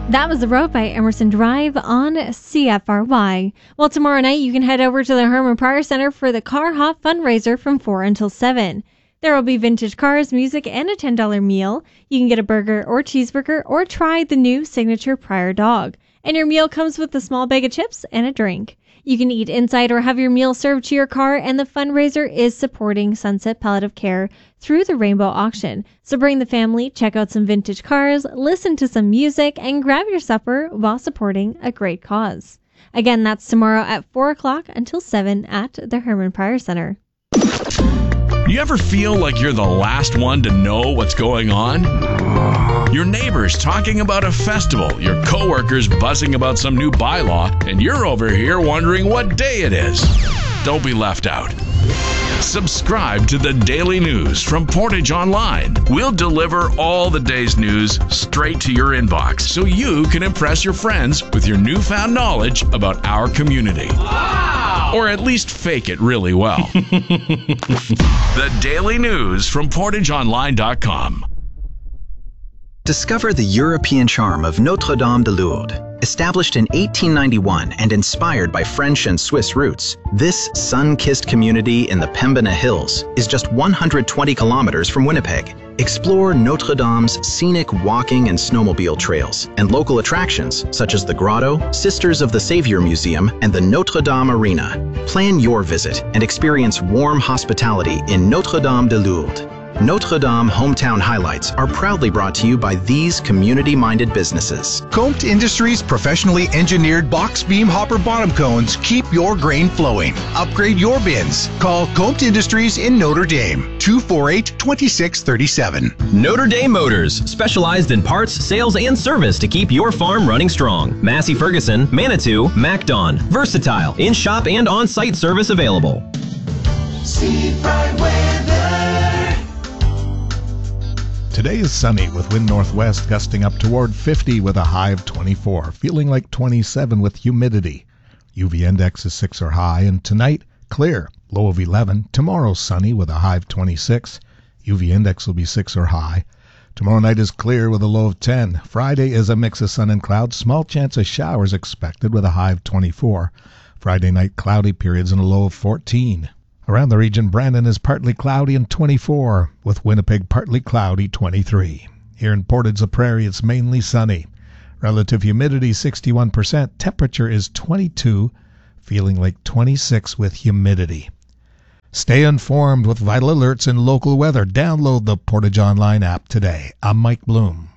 That was The Road by Emerson Drive on CFRY. Well, tomorrow night you can head over to the Herman Pryor Center for the Car Hop fundraiser from 4 until 7. There will be vintage cars, music, and a $10 meal. You can get a burger or cheeseburger or try the new signature Pryor dog. And your meal comes with a small bag of chips and a drink. You can eat inside or have your meal served to your car, and the fundraiser is supporting Sunset Palliative Care through the Rainbow Auction. So bring the family, check out some vintage cars, listen to some music, and grab your supper while supporting a great cause. Again, that's tomorrow at 4 o'clock until 7 at the Herman Pryor Center. You ever feel like you're the last one to know what's going on? Your neighbors talking about a festival, your coworkers buzzing about some new bylaw, and you're over here wondering what day it is. Don't be left out. Subscribe to the Daily News from Portage Online. We'll deliver all the day's news straight to your inbox so you can impress your friends with your newfound knowledge about our community. Wow! Or at least fake it really well. The Daily News from PortageOnline.com. Discover the European charm of Notre-Dame de Lourdes. Established in 1891 and inspired by French and Swiss roots, this sun-kissed community in the Pembina Hills is just 120 kilometers from Winnipeg. Explore Notre Dame's scenic walking and snowmobile trails and local attractions such as the Grotto, Sisters of the Savior Museum, and the Notre Dame Arena. Plan your visit and experience warm hospitality in Notre-Dame de Lourdes. Notre Dame Hometown Highlights are proudly brought to you by these community-minded businesses. Comte Industries' professionally engineered box beam hopper bottom cones keep your grain flowing. Upgrade your bins. Call Comte Industries in Notre Dame, 248-2637. Notre Dame Motors, specialized in parts, sales, and service to keep your farm running strong. Massey Ferguson, Manitou, MacDon. Versatile, in-shop and on-site service available. Seafront weather. Today is sunny with wind northwest gusting up toward 50 with a high of 24, feeling like 27 with humidity. UV index is 6 or high, and tonight, clear, low of 11. Tomorrow, sunny with a high of 26. UV index will be 6 or high. Tomorrow night is clear with a low of 10. Friday is a mix of sun and clouds. Small chance of showers expected with a high of 24. Friday night, cloudy periods and a low of 14. Around the region, Brandon is partly cloudy and 24, with Winnipeg partly cloudy, 23. Here in Portage la Prairie, it's mainly sunny. Relative humidity 61%, temperature is 22, feeling like 26 with humidity. Stay informed with vital alerts and local weather. Download the Portage Online app today. I'm Mike Bloom.